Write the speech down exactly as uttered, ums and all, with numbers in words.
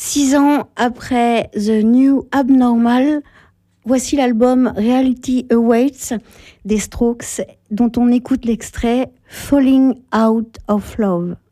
Six ans après The New Abnormal, voici l'album Reality Awaits des Strokes, dont on écoute l'extrait Falling Out of Love.